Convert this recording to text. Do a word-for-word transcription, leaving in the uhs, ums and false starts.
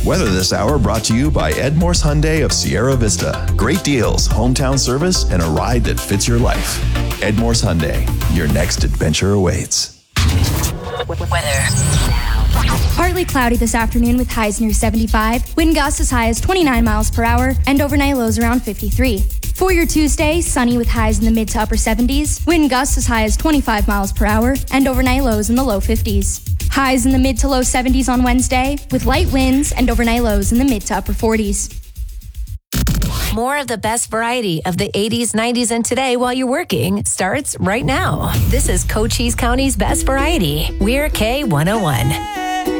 Weather this hour brought to you by Ed Morse Hyundai of Sierra Vista. Great deals, hometown service, and a ride that fits your life. Ed Morse Hyundai, your next adventure awaits. Weather. Partly cloudy this afternoon with highs near seventy-five. Wind gusts as high as twenty-nine miles per hour and overnight lows around fifty-three. For your Tuesday, sunny with highs in the mid to upper seventies. Wind gusts as high as twenty-five miles per hour and overnight lows in the low fifties. Highs in the mid to low seventies on Wednesday with light winds and overnight lows in the mid to upper forties. More of the best variety of the eighties, nineties, and today while you're working starts right now. This is Cochise County's Best Variety. We're K one oh one.